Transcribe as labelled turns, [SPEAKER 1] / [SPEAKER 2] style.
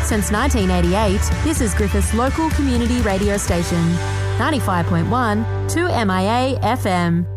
[SPEAKER 1] Since 1988, this is Griffith's local community radio station, 95.1 2MIA FM.